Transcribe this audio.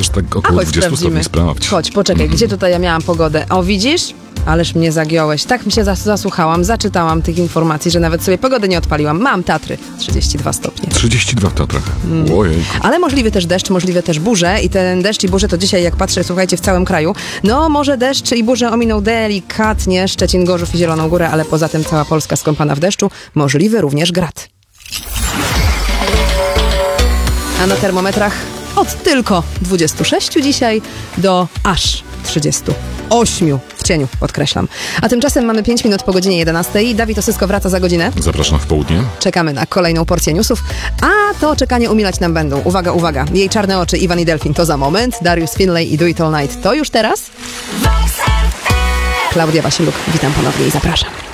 już tak około 20 stopni sprawdź. Chodź, poczekaj, gdzie tutaj ja miałam pogodę? O, widzisz? Ależ mnie zagiąłeś. Tak mi się zasłuchałam, zaczytałam tych informacji, że nawet sobie pogody nie odpaliłam. Mam Tatry, 32 stopnie. 32 w Tatrach. Ojej. Ale możliwy też deszcz, możliwe też burze i ten deszcz i burze to dzisiaj, jak patrzę, słuchajcie, w całym kraju. No, może deszcz i burze ominą delikatnie Szczecin, Gorzów i Zieloną Górę, ale poza tym cała Polska skąpana w deszczu. Możliwy również grad. A na termometrach od tylko 26 dzisiaj do aż 38 w cieniu, podkreślam. A tymczasem mamy 5 minut po godzinie 11. Dawid Osysko wraca za godzinę. Zapraszam w południe. Czekamy na kolejną porcję newsów, a to czekanie umilać nam będą. Uwaga, uwaga. Jej czarne oczy, Iwan i Delfin to za moment. Darius Finlay i Do It All Night to już teraz. Klaudia Wasiluk, witam ponownie i zapraszam.